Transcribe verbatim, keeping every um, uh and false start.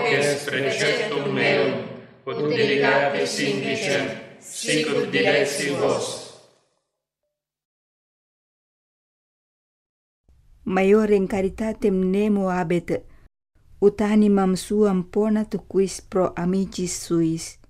voces preceptum meum, ut delicate sindicem, sic ut direxi vos. Maiorem caritatem nemo habet, ut animam suam ponat quis pro amicis suis.